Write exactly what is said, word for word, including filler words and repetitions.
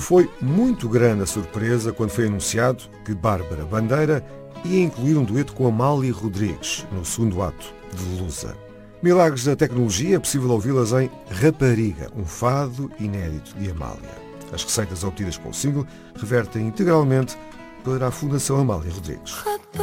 Foi muito grande a surpresa quando foi anunciado que Bárbara Bandeira ia incluir um dueto com Amália Rodrigues no segundo ato de Lusa. Milagres da tecnologia, é possível ouvi-las em Rapariga, um fado inédito de Amália. As receitas obtidas com o single revertem integralmente para a Fundação Amália Rodrigues.